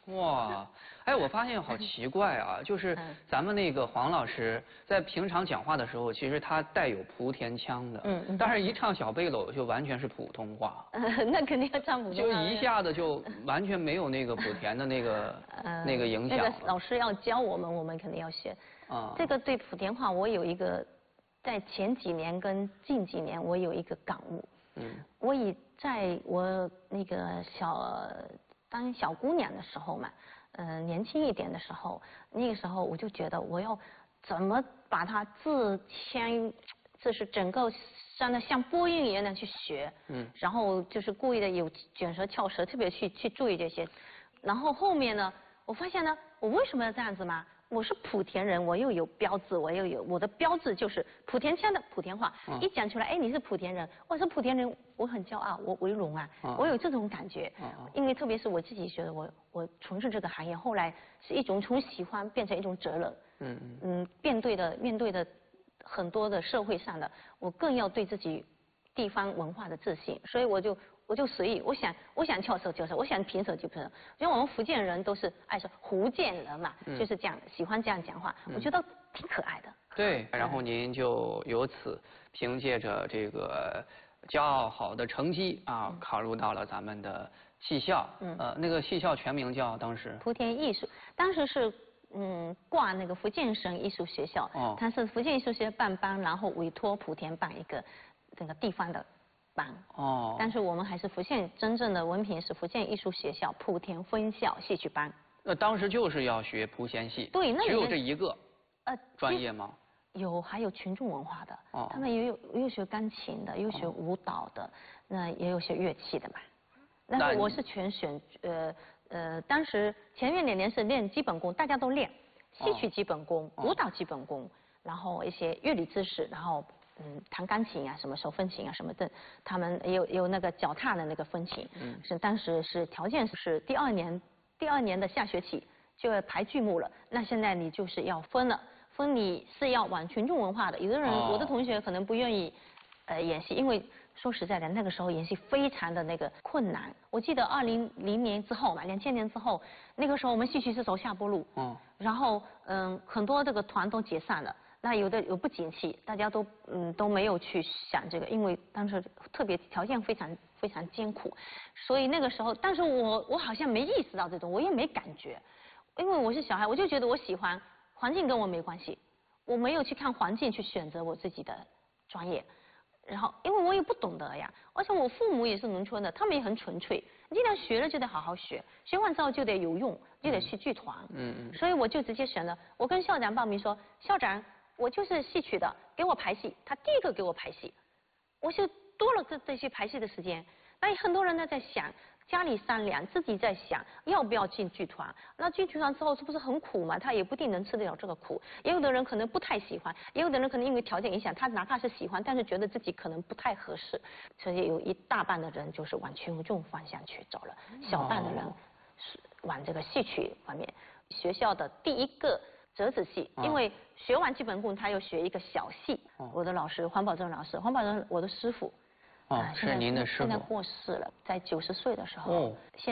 哇，哎，我发现好奇怪啊，就是咱们那个黄老师在平常讲话的时候，其实他带有莆田腔的，但是一唱小背篓就完全是普通话。 那肯定要唱普通话。 就一下子就完全没有那个莆田的那个影响。 那个老师要教我们，我们肯定要学。这个对莆田话，我有一个在前几年跟近几年，我有一个感悟。我在我那个当小姑娘的时候嘛，年轻一点的时候，那个时候我就觉得我要怎么把它就是整个像播音一样的去学，然后就是故意的有卷舌翘舌，特别去注意这些。然后后面呢，我发现呢，我为什么要这样子嘛？我是莆田人，我又有标志，我的标志就是莆田腔的莆田话，一讲出来，哎，你是莆田人，我是莆田人，我很骄傲，我为荣啊，我有这种感觉，因为特别是我自己觉得我从事这个行业，后来是一种从喜欢变成一种责任，面对的很多的社会上的，我更要对自己地方文化的自信，所以我就随意，我想翘舌就翘，我想平舌就平舌。因为我们福建人都是爱说福建人嘛，就是这样喜欢这样讲话，我觉得挺可爱的。对， 然后您就由此凭借着这个骄傲好的成绩啊，考入到了咱们的戏校。那个戏校全名叫当时莆田艺术，当时是挂那个福建省艺术学校，它是福建艺术学校办班，然后委托莆田办一个这个地方的。但是我们还是福建真正的文凭是福建艺术学校莆田分校戏曲班。 那当时就是要学莆弦戏， 对，那只有这一个专业吗？ 还有群众文化的，他们也有学钢琴的，也有学舞蹈的，那也有学乐器的嘛。但是我是全选当时前面2年是练基本功，大家都练戏曲基本功、舞蹈基本功，然后一些乐理知识，然后。弹钢琴啊，什么手风琴啊，什么的，他们有那个脚踏的那个风琴，是当时是条件是第二年的下学期就要排剧目了，那现在你就是要分你是要往群众文化的，有的人我的同学可能不愿意演戏，因为说实在的那个时候演戏非常的那个困难，我记得2000年之后嘛，2000年之后，那个时候我们戏曲是走下坡路，然后很多这个团都解散了。那有不景气，大家都没有去想这个，因为当时特别条件非常非常艰苦，所以那个时候，但是我好像没意识到这种，我也没感觉，因为我是小孩，我就觉得我喜欢环境跟我没关系，我没有去看环境去选择我自己的专业，然后因为我也不懂得呀，而且我父母也是农村的，他们也很纯粹，你既然学了就得好好学，学完之后就得有用，就得去剧团，所以我就直接选了，我跟校长报名说，校长。我就是戏曲的，给我排戏，他第一个给我排戏，我就多了这些排戏的时间。那很多人呢在想，家里商量，自己在想要不要进剧团。那进剧团之后是不是很苦嘛？他也不一定能吃得了这个苦。也有的人可能不太喜欢，也有的人可能因为条件影响，他哪怕是喜欢，但是觉得自己可能不太合适。所以有一大半的人就是往群众方向去走了，小半的人是往这个戏曲方面。学校的第一个。折子戏，因为学完基本功，他又学一个小戏。我的老师黄宝珍老师，黄宝珍我的师傅， 是您的师傅， 现在过世了，在90岁的时候。